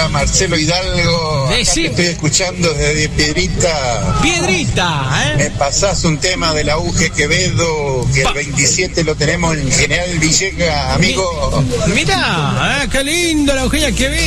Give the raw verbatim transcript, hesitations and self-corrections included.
Marcelo Hidalgo. Acá Decí- te estoy escuchando desde Piedrita. Piedrita, Me ¿eh? pasás un tema de la U G Quevedo, que Pa- el veintisiete lo tenemos en General Villegas, amigo. Mirá, ¿eh? Qué lindo la Eugenia Quevedo.